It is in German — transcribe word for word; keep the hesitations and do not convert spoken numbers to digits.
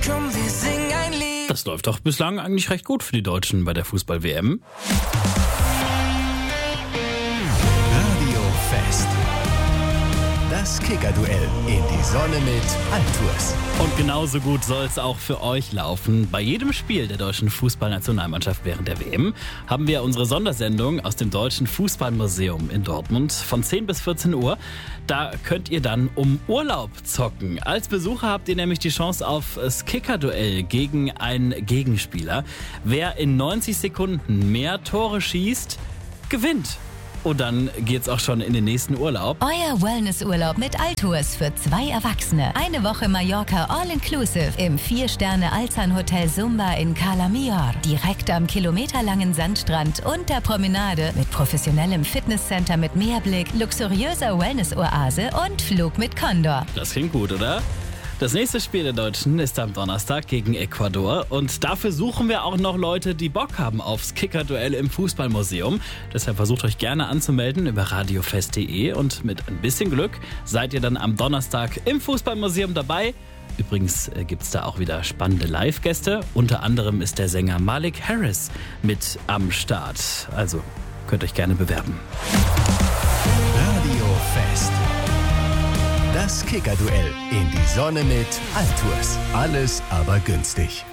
Komm, wir singen ein Lied. Das läuft doch bislang eigentlich recht gut für die Deutschen bei der Fußball-W M. Radio Fest. Das Kicker-Duell in die Sonne mit Altours. Und genauso gut soll es auch für euch laufen. Bei jedem Spiel der deutschen Fußballnationalmannschaft während der W M haben wir unsere Sondersendung aus dem Deutschen Fußballmuseum in Dortmund von zehn bis vierzehn Uhr. Da könnt ihr dann um Urlaub zocken. Als Besucher habt ihr nämlich die Chance auf das Kicker-Duell gegen einen Gegenspieler. Wer in neunzig Sekunden mehr Tore schießt, gewinnt. Und dann geht's auch schon in den nächsten Urlaub. Euer Wellnessurlaub mit Altours für zwei Erwachsene. Eine Woche Mallorca All-Inclusive im vier Sterne Alzan-Hotel Sumba in Cala Millor. Direkt am kilometerlangen Sandstrand und der Promenade mit professionellem Fitnesscenter mit Meerblick, luxuriöser Wellness-Oase und Flug mit Condor. Das klingt gut, oder? Das nächste Spiel der Deutschen ist am Donnerstag gegen Ecuador und dafür suchen wir auch noch Leute, die Bock haben aufs Kicker-Duell im Fußballmuseum. Deshalb versucht euch gerne anzumelden über radiofest punkt de und mit ein bisschen Glück seid ihr dann am Donnerstag im Fußballmuseum dabei. Übrigens gibt es da auch wieder spannende Live-Gäste. Unter anderem ist der Sänger Malik Harris mit am Start. Also könnt euch gerne bewerben. Radio Fest. Das Kicker-Duell in die Sonne mit Altours. Alles aber günstig.